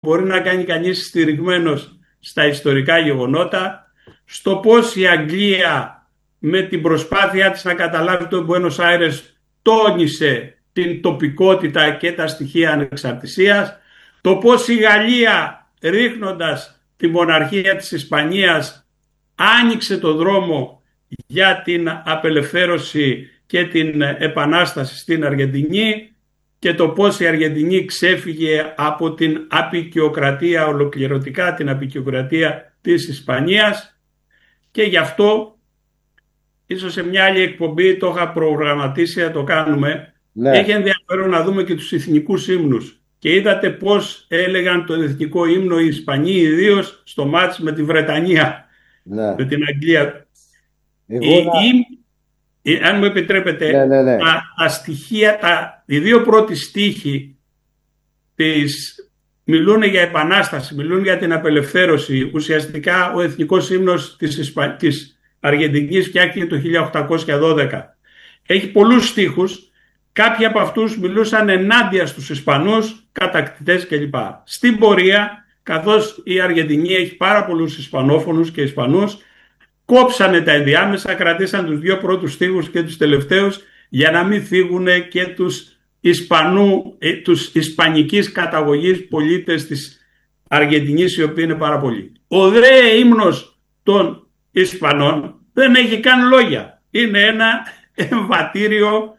μπορεί να κάνει κανείς στηριγμένος στα ιστορικά γεγονότα, στο πώς η Αγγλία με την προσπάθειά της να καταλάβει το Μπουένος Άιρες τόνισε την τοπικότητα και τα στοιχεία ανεξαρτησίας, το πώς η Γαλλία ρίχνοντας τη μοναρχία της Ισπανίας άνοιξε το δρόμο για την απελευθέρωση και την επανάσταση στην Αργεντινή, και το πώς η Αργεντινή ξέφυγε από την αποικιοκρατία, ολοκληρωτικά την αποικιοκρατία της Ισπανίας. Και γι' αυτό ίσως σε μια άλλη εκπομπή το είχα προγραμματίσει να το κάνουμε. Ναι, Έχει ενδιαφέρον να δούμε και τους εθνικούς ύμνους, και είδατε πώς έλεγαν το εθνικό ύμνο οι Ισπανοί, ιδίως στο μάτς με τη Βρετανία, ναι. με την Αγγλία. Εγώ να... Αν μου επιτρέπετε, Ναι, ναι, ναι. τα στοιχεία, οι δύο πρώτοι στίχοι μιλούν για επανάσταση, μιλούν για την απελευθέρωση. Ουσιαστικά ο εθνικός ύμνος της Αργεντινής φτιάχτηκε το 1812. Έχει πολλούς στίχους. Κάποιοι από αυτούς μιλούσαν ενάντια στους Ισπανούς, κατακτητές κλπ. Στην πορεία, καθώς η Αργεντινή έχει πάρα πολλούς Ισπανόφωνους και Ισπανούς, κόψανε τα ενδιάμεσα, κρατήσαν τους δύο πρώτους στίχους και τους τελευταίους για να μην φύγουν και τους ισπανικής καταγωγής πολίτες της Αργεντινής, οι οποίοι είναι πάρα πολλοί. Ο δε ύμνος των Ισπανών δεν έχει καν λόγια. Είναι ένα εμβατήριο,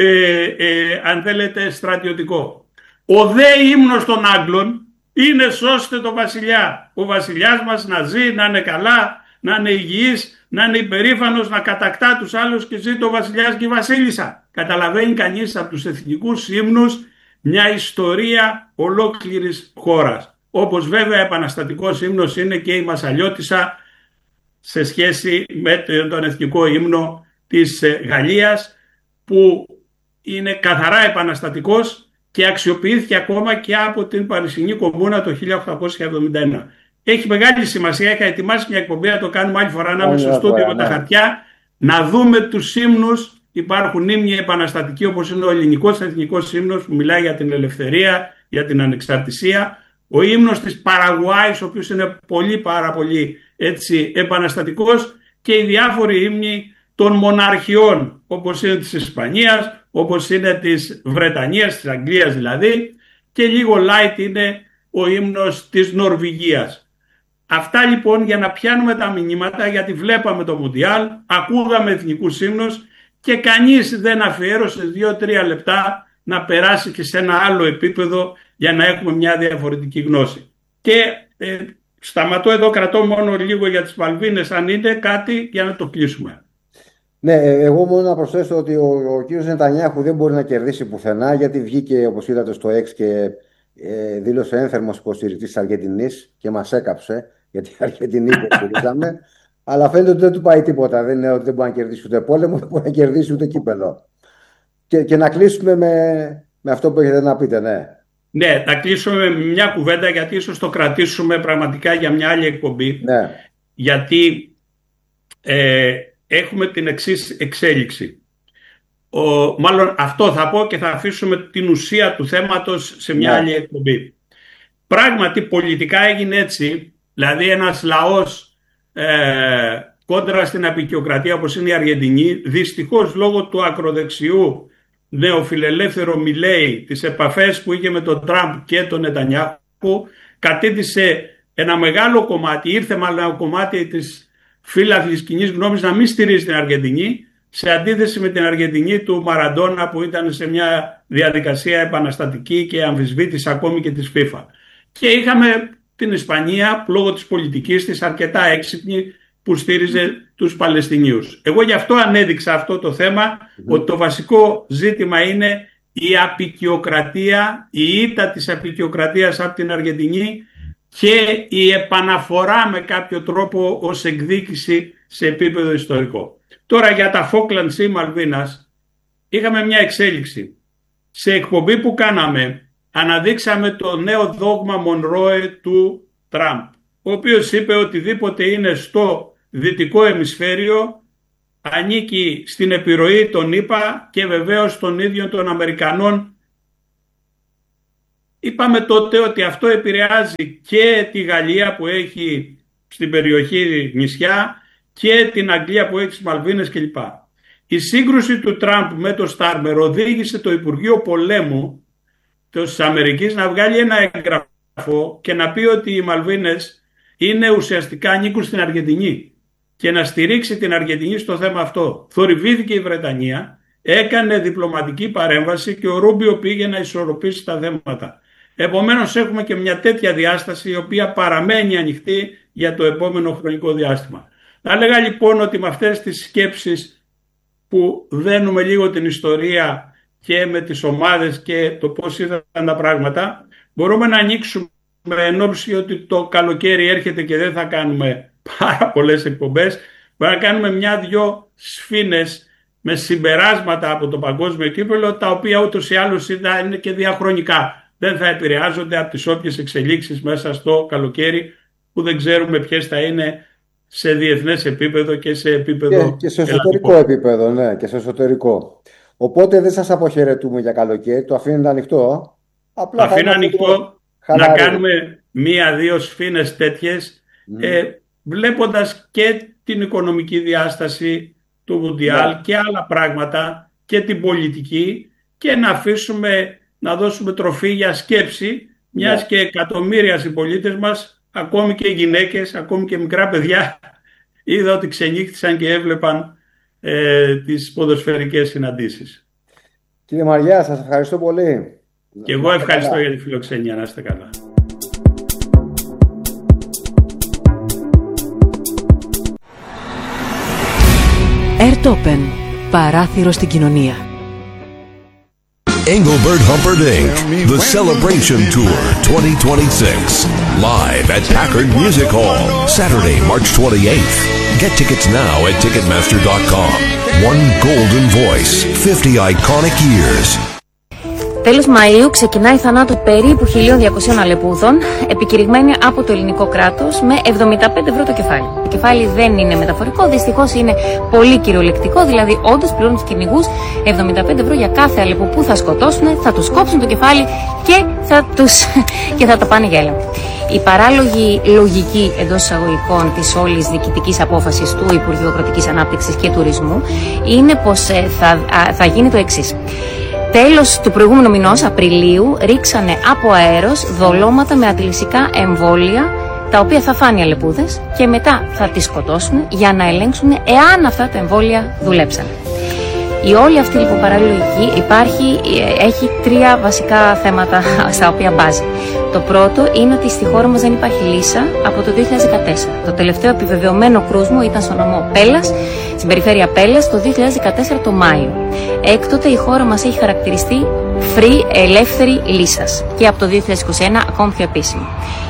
αν θέλετε, στρατιωτικό. Ο δε ύμνος των Άγγλων είναι «Σώστε το βασιλιά». Ο βασιλιάς μας να ζει, να είναι καλά, να είναι υγιής, να είναι υπερήφανος, να κατακτά τους άλλους και ζει το βασιλιάς και η βασίλισσα. Καταλαβαίνει κανείς από τους εθνικούς ύμνους μια ιστορία ολόκληρης χώρας. Όπως βέβαια επαναστατικός ύμνος είναι και η Μασσαλιώτισσα σε σχέση με τον εθνικό ύμνο της Γαλλίας, που είναι καθαρά επαναστατικός και αξιοποιήθηκε ακόμα και από την Παρισινή Κομμούνα το 1871. Έχει μεγάλη σημασία, είχα ετοιμάσει μια εκπομπή, να το κάνουμε άλλη φορά, να είμαι στο στούντιο με τα χαρτιά, να δούμε τους ύμνους. Υπάρχουν ύμνοι επαναστατικοί, όπως είναι ο ελληνικός εθνικός ύμνος που μιλάει για την ελευθερία, για την ανεξαρτησία. Ο ύμνος της Παραγουάης, ο οποίος είναι πάρα πολύ έτσι επαναστατικός, και οι διάφοροι ύμνοι των μοναρχιών, όπως είναι της Ισπανίας, όπως είναι της Βρετανίας, της Αγγλίας δηλαδή, και λίγο light είναι ο ύμνος της Νορβηγίας. Αυτά λοιπόν για να πιάνουμε τα μηνύματα, γιατί βλέπαμε το Μουντιάλ, ακούγαμε εθνικούς ύμνους και κανείς δεν αφιέρωσε 2-3 λεπτά να περάσει και σε ένα άλλο επίπεδο για να έχουμε μια διαφορετική γνώση. Και σταματώ εδώ, κρατώ μόνο λίγο για τις Μαλβίνες, αν είναι κάτι, για να το κλείσουμε. Ναι, εγώ μόνο να προσθέσω ότι ο κύριος Νετανιάχου δεν μπορεί να κερδίσει πουθενά, γιατί βγήκε, όπως είδατε, στο X και δήλωσε ένθερμος υποστηρικτής της Αργεντινής και μας έκαψε, γιατί η Αργεντινή υποστηρίζαμε. Αλλά φαίνεται ότι δεν του πάει τίποτα. Δεν είναι ότι δεν μπορεί να κερδίσει ούτε πόλεμο, δεν μπορεί να κερδίσει ούτε κύπελο. Και να κλείσουμε με αυτό που έχετε να πείτε, ναι. Ναι, θα κλείσουμε με μια κουβέντα, γιατί ίσως το κρατήσουμε πραγματικά για μια άλλη εκπομπή. Ναι. Γιατί έχουμε την εξής εξέλιξη. Μάλλον αυτό θα πω και θα αφήσουμε την ουσία του θέματος σε μια άλλη εκπομπή. Πράγματι πολιτικά έγινε έτσι, δηλαδή ένας λαός κόντρα στην αποικιοκρατία όπως είναι η Αργεντινή, δυστυχώς λόγω του ακροδεξιού νεοφιλελεύθερο Μιλέι, τις επαφές που είχε με τον Τραμπ και τον Νετανιάχου, κατήτησε ένα μεγάλο κομμάτι, ήρθε μάλλον ένα κομμάτι της φύλαθλης κοινής γνώμης να μην στηρίζει την Αργεντινή, σε αντίθεση με την Αργεντινή του Μαραντόνα, που ήταν σε μια διαδικασία επαναστατική και αμφισβήτηση ακόμη και της FIFA. Και είχαμε την Ισπανία, λόγω της πολιτικής της, αρκετά έξυπνη, που στήριζε τους Παλαιστινίους. Εγώ γι' αυτό ανέδειξα αυτό το θέμα, ότι το βασικό ζήτημα είναι η αποικιοκρατία, η ήττα της αποικιοκρατίας από την Αργεντινή και η επαναφορά με κάποιο τρόπο ως εκδίκηση σε επίπεδο ιστορικό. Τώρα για τα Falklands ή Μαλβίνας είχαμε μια εξέλιξη. Σε εκπομπή που κάναμε αναδείξαμε το νέο δόγμα Μονρόε του Τραμπ, ο οποίος είπε οτιδήποτε είναι στο δυτικό ημισφαίριο ανήκει στην επιρροή των ΗΠΑ και βεβαίως των ίδιων των Αμερικανών Είπαμε τότε ότι αυτό επηρεάζει και τη Γαλλία που έχει στην περιοχή νησιά και την Αγγλία που έχει τις Μαλβίνες κλπ. Η σύγκρουση του Τραμπ με το Στάρμερ οδήγησε το Υπουργείο Πολέμου της Αμερικής να βγάλει ένα έγγραφο και να πει ότι οι Μαλβίνες είναι ουσιαστικά ανήκουν στην Αργεντινή και να στηρίξει την Αργεντινή στο θέμα αυτό. Θορυβήθηκε η Βρετανία, έκανε διπλωματική παρέμβαση και ο Ρούμπιο πήγε να ισορροπήσει τα θέματα. Επομένως έχουμε και μια τέτοια διάσταση η οποία παραμένει ανοιχτή για το επόμενο χρονικό διάστημα. Θα έλεγα λοιπόν ότι με αυτές τις σκέψεις που δένουμε λίγο την ιστορία και με τις ομάδες και το πώς είδαν τα πράγματα, μπορούμε να ανοίξουμε εν ώψη ότι το καλοκαίρι έρχεται και δεν θα κάνουμε πάρα πολλές εκπομπές, μπορούμε να κάνουμε μια-δυο σφήνες με συμπεράσματα από το παγκόσμιο κύπελλο, τα οποία ούτως ή άλλως είναι και διαχρονικά. Δεν θα επηρεάζονται από τις όποιες εξελίξεις μέσα στο καλοκαίρι που δεν ξέρουμε ποιες θα είναι σε διεθνές επίπεδο και σε επίπεδο και σε εσωτερικό επίπεδο, ναι, και σε εσωτερικό. Οπότε δεν σας αποχαιρετούμε για καλοκαίρι, το αφήνετε ανοιχτό. Απλά αφήνω ανοιχτό να κάνουμε μία-δύο σφήνες τέτοιες, βλέποντας και την οικονομική διάσταση του Μουντιάλ και άλλα πράγματα και την πολιτική, και να αφήσουμε να δώσουμε τροφή για σκέψη, μιας και εκατομμύρια συμπολίτες μας, ακόμη και γυναίκες, ακόμη και μικρά παιδιά, είδα ότι ξενύχτησαν και έβλεπαν τις ποδοσφαιρικές συναντήσεις. Κύριε Μαριά, σας ευχαριστώ πολύ. Και εγώ ευχαριστώ για τη φιλοξενία. Να είστε καλά. Airtopen. Παράθυρο στην κοινωνία. Engelbert Humperdinck, The Celebration Tour 2026. Live at Packard Music Hall, Saturday, March 28th. Get tickets now at Ticketmaster.com. One golden voice, 50 iconic years. Τέλος Μαΐου ξεκινάει η θανάτου περίπου 1.200 αλεπούδων, επικηρυγμένη από το ελληνικό κράτος, με 75 ευρώ το κεφάλι. Το κεφάλι δεν είναι μεταφορικό, δυστυχώς είναι πολύ κυριολεκτικό, δηλαδή όντως πληρώνουν τους κυνηγούς 75 ευρώ για κάθε αλεπού που θα σκοτώσουν, θα τους κόψουν το κεφάλι και θα τα πάνε για έλεγχο. Η παράλογη λογική εντός εισαγωγικών της όλης διοικητικής απόφασης του Υπουργείου Αγροτικής Ανάπτυξης και Τουρισμού είναι πως θα γίνει το εξής. Τέλος του προηγούμενου μηνός, Απριλίου, ρίξανε από αέρος δολώματα με αντιλυσικά εμβόλια, τα οποία θα φάνε οι αλεπούδες και μετά θα τις σκοτώσουν για να ελέγξουν εάν αυτά τα εμβόλια δουλέψαν. Η όλη αυτή λοιπόν παραλογική έχει τρία βασικά θέματα στα οποία μπάζει. Το πρώτο είναι ότι στη χώρα μας δεν υπάρχει λύσα από το 2014. Το τελευταίο επιβεβαιωμένο κρούσμα ήταν στο νομό Πέλλας, στην περιφέρεια Πέλλας, το 2014 το Μάιο. Έκτοτε η χώρα μας έχει χαρακτηριστεί ελεύθερη λύσας και από το 2021 ακόμη πιο επίσημο.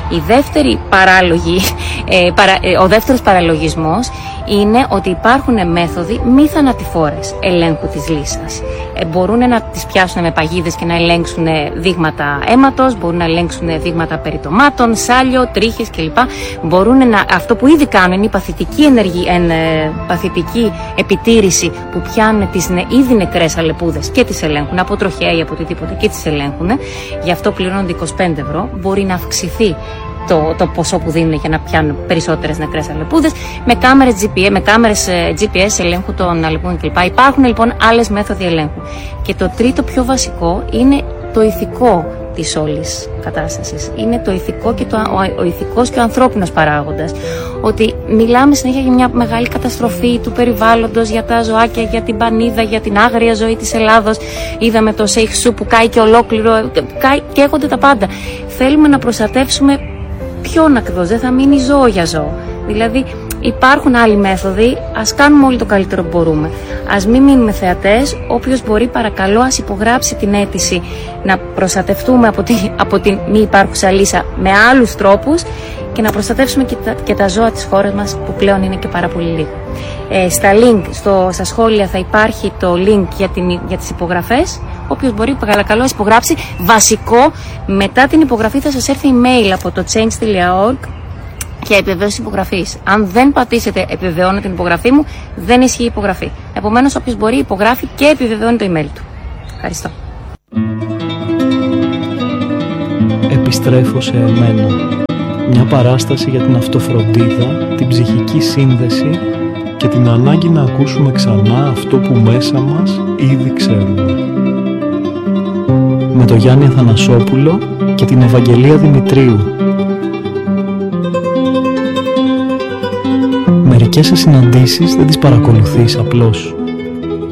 Ο δεύτερος παραλογισμός είναι ότι υπάρχουν μέθοδοι μη θανατηφόρες ελέγχου της λύσας. Μπορούν να τις πιάσουν με παγίδες και να ελέγξουν δείγματα αίματος, μπορούν να ελέγξουν δείγματα περιτομάτων, σάλιο, τρίχες κλπ. Αυτό που ήδη κάνουν είναι η παθητική επιτήρηση που πιάνουν τις ήδη νεκρές αλεπούδες και τις ελέγχουν από τροχέα ή από οτιδήποτε και τις ελέγχουν. Γι' αυτό πληρώνονται 25 ευρώ. Μπορεί να αυξηθεί το ποσό που δίνουν για να πιάνουν περισσότερες νεκρές αλεπούδες με κάμερες GPS ελέγχου των αλεπούδων κλπ. Υπάρχουν λοιπόν άλλες μέθοδοι ελέγχου. Και το τρίτο πιο βασικό είναι το ηθικό της όλης κατάστασης. Είναι το ηθικό και ο ηθικός και ο ανθρώπινος παράγοντας. Ότι μιλάμε συνέχεια για μια μεγάλη καταστροφή του περιβάλλοντος, για τα ζωάκια, για την πανίδα, για την άγρια ζωή της Ελλάδος. Είδαμε το Σέιχ που κάει και ολόκληρο, καίγονται τα πάντα. Θέλουμε να προστατεύσουμε ποιον ακριβώς, δεν θα μείνει ζώο για ζώο. Δηλαδή υπάρχουν άλλοι μέθοδοι, ας κάνουμε όλοι το καλύτερο που μπορούμε. Ας μην μείνουμε θεατές, όποιος μπορεί παρακαλώ ας υπογράψει την αίτηση να προστατευτούμε από την μη υπάρχουσα λύσα με άλλους τρόπους και να προστατεύσουμε και τα ζώα της χώρας μας που πλέον είναι και πάρα πολύ λίγα. Στα σχόλια θα υπάρχει το link για τις υπογραφές. Όποιος μπορεί παρακαλώ ας υπογράψει. Βασικό, μετά την υπογραφή θα σας έρθει email από το change.org και επιβεβαίωση υπογραφής. Αν δεν πατήσετε επιβεβαιώνω την υπογραφή μου, δεν ισχύει η υπογραφή. Επομένως, όποιος μπορεί υπογράφει και επιβεβαιώνει το email του. Ευχαριστώ. «Επιστρέφω σε εμένα». Μια παράσταση για την αυτοφροντίδα, την ψυχική σύνδεση και την ανάγκη να ακούσουμε ξανά αυτό που μέσα μας ήδη ξέρουμε. Με τον Γιάννη Αθανασόπουλο και την Ευαγγελία Δημητρίου. Μερικές συναντήσεις δεν τις παρακολουθείς απλώς.